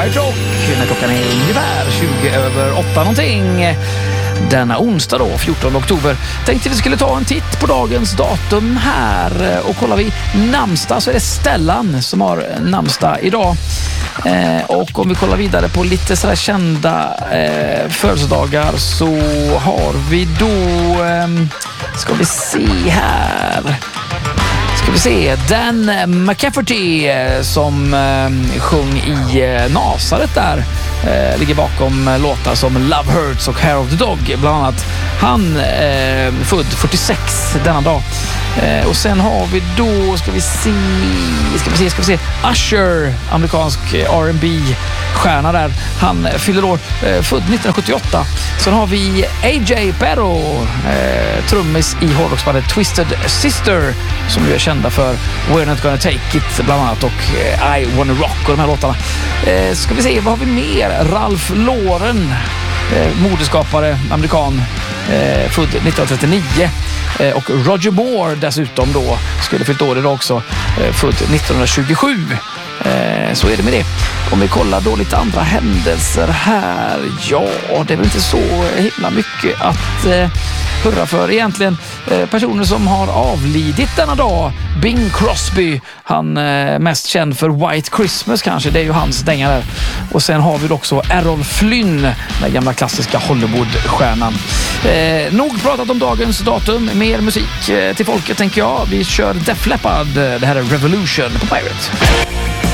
Pirate Rock när klockan är ungefär 20:08 någonting. Denna onsdag då, 14 oktober. Tänkte vi skulle ta en titt på dagens datum här. Och kollar vi namnsdag så är det Stellan som har namnsdag idag. Och om vi kollar vidare på lite sådär kända födelsedagar så har vi då... ska vi se här... Dan McCafferty som sjöng i Nasaret där ligger bakom låtar som Love Hurts och Hair of the Dog bland annat. Han född 46 denna dag. Och sen har vi då, ska vi se Usher, amerikansk R&B-stjärna där. Han fyller år, född 1978. Sen har vi AJ Pero, trummis i hårdrocksbandet Twisted Sister, som ju är kända för We're Not Gonna Take It bland annat och I Wanna Rock och de här låtarna. Ska vi se, vad har vi mer? Ralph Lauren, modeskapare, amerikan, född 1939. Och Roger Moore dessutom då skulle fyllt år idag också, född 1927. Så är det med det. Om vi kollar då lite andra händelser här. Ja, det är väl inte så himla mycket att hurra för egentligen. Personer som har avlidit denna dag. Bing Crosby, han mest känd för White Christmas kanske, det är ju hans dänga där. Och sen har vi också Errol Flynn, den gamla klassiska Hollywood-stjärnan. Nog pratat om dagens datum, mer musik till folket tänker jag. Vi kör Def Leppard, det här är Revolution på Pirate.